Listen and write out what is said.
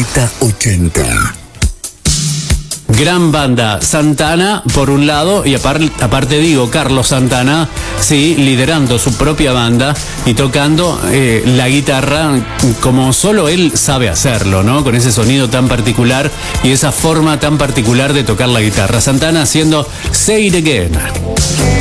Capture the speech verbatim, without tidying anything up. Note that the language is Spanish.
Z ochenta. Gran banda, Santana por un lado, y aparte, aparte digo, Carlos Santana, sí, liderando su propia banda y tocando eh, la guitarra como solo él sabe hacerlo, ¿no? Con ese sonido tan particular y esa forma tan particular de tocar la guitarra. Santana haciendo Say It Again.